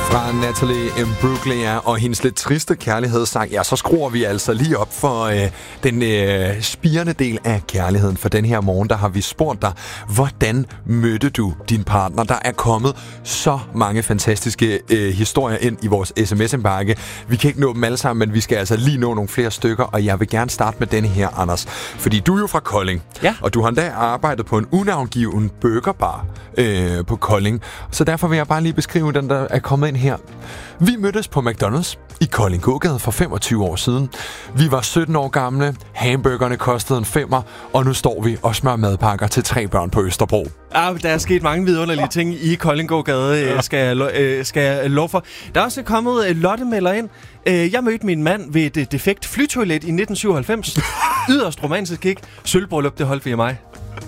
Fra Natalie Imbruglia og hendes lidt triste kærlighedssang, ja, så skruer vi altså lige op for den spirende del af kærligheden. For den her morgen, der har vi spurgt dig, hvordan mødte du din partner? Der er kommet så mange fantastiske historier ind i vores sms-indbakke. Vi kan ikke nå dem alle sammen, men vi skal altså lige nå nogle flere stykker, og jeg vil gerne starte med denne her, Anders. Fordi du er jo fra Kolding, ja. Og du har endda arbejdet på en unavngiven burgerbar på Kolding. Så derfor vil jeg bare lige beskrive den, der er kommet ind her. Vi mødtes på McDonald's i Kolding Gågade for 25 år siden. Vi var 17 år gamle, hamburgerne kostede en 5'er, og nu står vi og smører madpakker til 3 børn på Østerbro. Ja, der er sket mange vidunderlige ting i Kolding Gågade, skal jeg love for. Der er også kommet Lotte melder ind. Jeg mødte min mand ved et defekt flytoilet i 1997. Yderst romantisk, ikke? Sølvbryllup, det holdt vi i mig.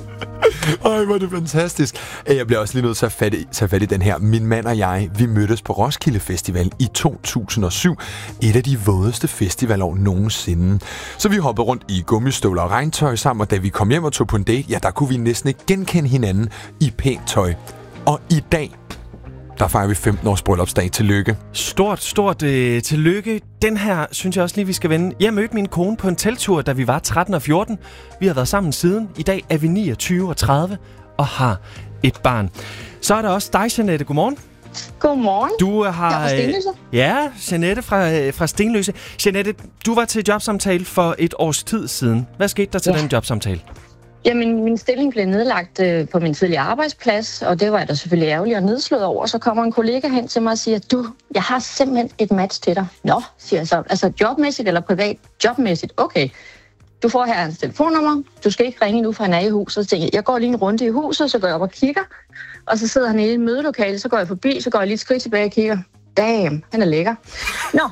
Ej, hvor er det fantastisk. Jeg bliver også lige nødt til at tage fat i den her. Min mand og jeg, vi mødtes på Roskilde Festival i 2007. Et af de vådeste festivalår nogensinde. Så vi hoppede rundt i gummistøvler og regntøj sammen, og da vi kom hjem og tog på en date, ja, der kunne vi næsten ikke genkende hinanden i pænt tøj. Og i dag, der fejrer vi 15 års bryllupsdag. Tillykke. Stort tillykke. Den her synes jeg også lige, vi skal vende. Jeg mødte min kone på en teltur, da vi var 13 og 14. Vi har været sammen siden. I dag er vi 29 og 30 og har et barn. Så er der også dig, Jeanette. Godmorgen. Godmorgen. Du har... Jeg er fra Stenløse. Ja, Jeanette fra Stenløse. Jeanette, du var til jobsamtale for et års tid siden. Hvad skete der til den jobsamtale? Jamen, min stilling blev nedlagt på min tidligere arbejdsplads, og det var jeg da selvfølgelig ærgerlig og nedslået over. Så kommer en kollega hen til mig og siger, jeg har simpelthen et match til dig. Nå, siger jeg så. Altså jobmæssigt eller privat? Jobmæssigt, okay. Du får her hans telefonnummer. Du skal ikke ringe nu, for han er i huset. Så tænker jeg går lige en runde i huset, så går jeg op og kigger. Og så sidder han i et mødelokale, så går jeg forbi, så går jeg lige et skridt tilbage og kigger. Damn, han er lækker. Nå.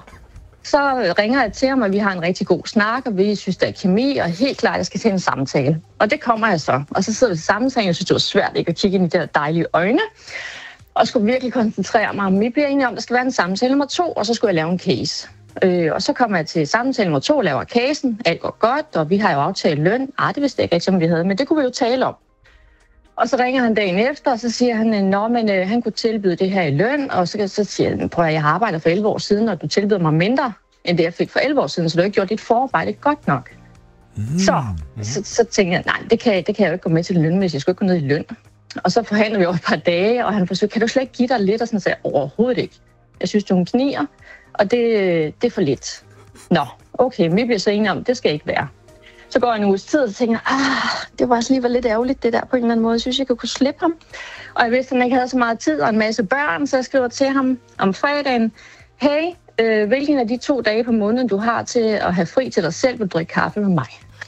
Så ringer jeg til ham, og vi har en rigtig god snak, og vi synes, der er kemi, og helt klart, jeg skal til en samtale. Og det kommer jeg så. Og så sidder vi til samtalen, og jeg synes, det var svært ikke at kigge ind i de der dejlige øjne, og skulle virkelig koncentrere mig. Vi bliver enige om, at der skal være en samtale nummer 2, og så skulle jeg lave en case. Og så kommer jeg til samtale nummer 2, laver casen, alt går godt, og vi har jo aftalt løn. Det vidste jeg ikke rigtig, om vi havde, men det kunne vi jo tale om. Og så ringer han dagen efter, og så siger han, han kunne tilbyde det her i løn, og så siger han, prøv at jeg har arbejdet for 11 år siden, og du tilbyder mig mindre, end det jeg fik for 11 år siden, så du har ikke gjort dit forarbejde godt nok. Så tænkte jeg, nej, det kan jeg jo ikke gå med til lønmæssigt, jeg skal ikke gå ned i løn. Og så forhandler vi over et par dage, og han forsøger, kan du slet ikke give dig lidt? Og sådan sagde jeg, overhovedet ikke. Jeg synes, du er en knier, og det er for lidt. Nå, okay, vi bliver så enige om, det skal ikke være. Så går jeg en uges tid, og så tænker jeg, det var også lige lidt ærgerligt, det der på en eller anden måde. Jeg synes, jeg kunne slippe ham. Og jeg vidste, at han ikke havde så meget tid og en masse børn, så jeg skriver til ham om fredagen, hey, hvilken af de 2 dage på måneden, du har til at have fri til dig selv, vil drikke kaffe med mig?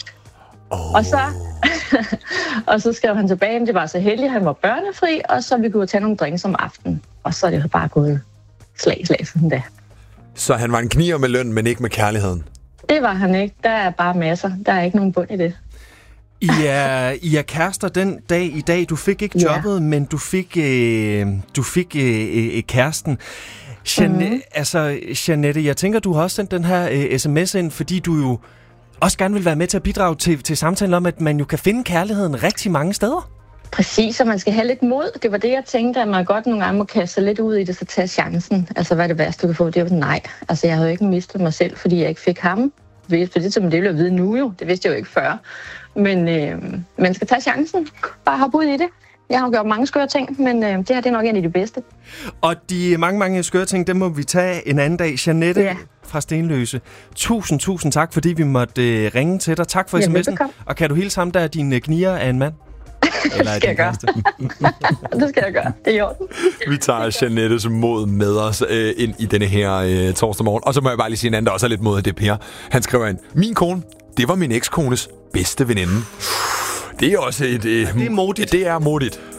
Og så skrev han tilbage, at det var så heldigt, at han var børnefri, og så vi kunne tage nogle drinks om aftenen. Og så er det jo bare gået slag sådan der. Så han var en knier med løn, men ikke med kærligheden? Det var han ikke. Der er bare masser. Der er ikke nogen bund i det. I er kærester den dag i dag. Du fik ikke jobbet, men du fik kæresten. Jeanette, jeg tænker, du har også sendt den her sms ind, fordi du jo også gerne vil være med til at bidrage til samtalen om, at man jo kan finde kærligheden rigtig mange steder. Præcis, og man skal have lidt mod. Det var det, jeg tænkte, at man godt nogle gange må kaste sig lidt ud i det, så tage chancen. Altså, hvad er det værste, du kan få? Det var nej. Altså, jeg havde jo ikke mistet mig selv, fordi jeg ikke fik ham. For det, som det ville jeg vide nu jo. Det vidste jeg jo ikke før. Men man skal tage chancen. Bare hoppe ud i det. Jeg har gjort mange skøre ting, men det her det er nok en af de bedste. Og de mange skøre ting, dem må vi tage en anden dag. Jeanette fra Stenløse, tusind tak, fordi vi måtte ringe til dig. Tak for sms'en. Og kan du hilse ham, der er din gnier af en mand? Det skal jeg gøre. Det skal jeg gøre. Det er i orden. Vi tager Jeanettes mod med os ind i denne her torsdag morgen. Og så må jeg bare lige sige en anden, der også er lidt mod det, Per. Han skriver ind, min kone, det var min ekskones bedste veninde. Det er også et... det er modigt. Det er modigt.